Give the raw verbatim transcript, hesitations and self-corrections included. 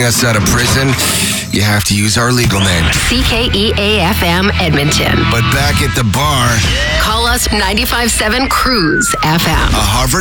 getting us out of prison, you have to use our legal name. C K E A F M Edmonton. But back at the bar, Call us ninety-five point seven Cruise F M. a Harvard